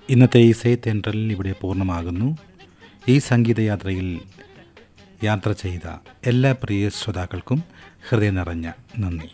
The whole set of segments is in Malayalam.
ഇന്നത്തെ ഈ സേ തെൻട്രലിൽ ഇവിടെ പൂർണ്ണമാകുന്നു. ഈ സംഗീതയാത്രയിൽ യാത്ര ചെയ്ത എല്ലാ പ്രിയ ശ്രോതാക്കൾക്കും ഹൃദയം നിറഞ്ഞ നന്ദി.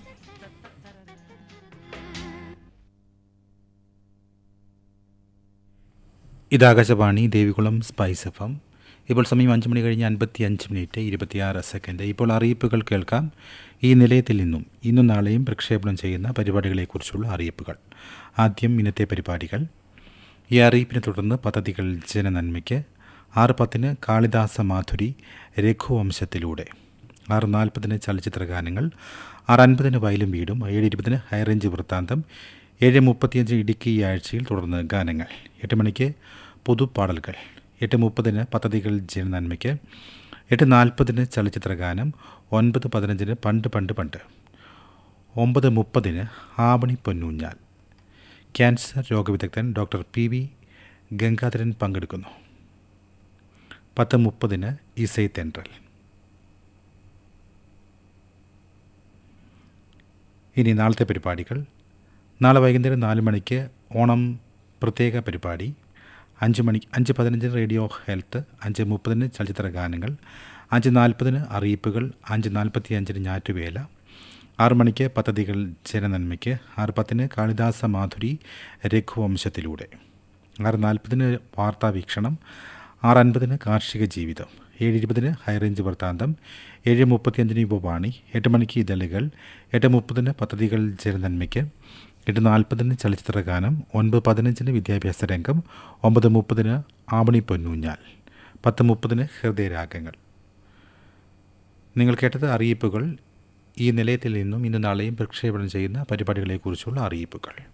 ഇത് Akashvani Devikulam spice F M. ഇപ്പോൾ സമയം 5 മണി കഴിഞ്ഞ് 55 മിനിറ്റ് 26 സെക്കൻഡ്. ഇപ്പോൾ അറിയിപ്പുകൾ കേൾക്കാം. ഈ നിലയത്തിൽ നിന്നും ഇന്നും നാളെയും പ്രക്ഷേപണം ചെയ്യുന്ന പരിപാടികളെക്കുറിച്ചുള്ള അറിയിപ്പുകൾ. ആദ്യം ഇന്നത്തെ പരിപാടികൾ. ഈ അറിയിപ്പിനെ തുടർന്ന് പദ്ധതികൾ ജനനന്മയ്ക്ക്. 6:10 കാളിദാസ മാധുരി രഘുവംശത്തിലൂടെ. 6:40 ചലച്ചിത്ര ഗാനങ്ങൾ. 6:50 വയലും വീടും. 7:20 ഹൈറേഞ്ച് വൃത്താന്തം. 7:35 ഇടുക്കി ഈ ആഴ്ചയിൽ തുടർന്ന് ഗാനങ്ങൾ. 8 മണിക്ക് പുതുപ്പാടലുകൾ. 8:30 പദ്ധതികൾ ജനനന്മയ്ക്ക്. 8:40 ചലച്ചിത്ര ഗാനം. 9:15 പണ്ട് പണ്ട് പണ്ട്. 9:30 Avani പൊന്നൂഞ്ഞാൽ. Cancer രോഗവിദഗ്ധൻ doctor PV. Gangadharan പങ്കെടുക്കുന്നു. 10:30 ഇസൈ തെൻട്രൽ. ഇനി നാളത്തെ പരിപാടികൾ. നാളെ വൈകുന്നേരം 4 മണിക്ക് ഓണം പ്രത്യേക പരിപാടി. 5:15 റേഡിയോ ഹെൽത്ത്. 5:30 ചലച്ചിത്ര ഗാനങ്ങൾ. 5:40 അറിയിപ്പുകൾ. 5:45 ഞാറ്റുവേല. 6 മണിക്ക് പദ്ധതികൾ ജനനന്മയ്ക്ക്. 6:10 കാളിദാസ മാധുരി രഘുവംശത്തിലൂടെ. 6:40 വാർത്താവീക്ഷണം. 6:50 കാർഷിക ജീവിതം. 7:20 ഹൈറേഞ്ച് വൃത്താന്തം. 7:35 യുവവാണി. 8 മണിക്ക് ഇതളുകൾ. 8:30 പദ്ധതികൾ ജനനന്മയ്ക്ക്. 8:40 ചലച്ചിത്ര ഗാനം. 9:15 വിദ്യാഭ്യാസ രംഗം. 9:30 ആവണി പൊന്നൂഞ്ഞാൽ. 10:30 ഹൃദയരാഗങ്ങൾ. നിങ്ങൾ കേട്ടത് അറിയിപ്പുകൾ. ഈ നിലയത്തിൽ നിന്നും ഇന്ന് നാളെയും പ്രക്ഷേപണം ചെയ്യുന്ന പരിപാടികളെക്കുറിച്ചുള്ള അറിയിപ്പുകൾ.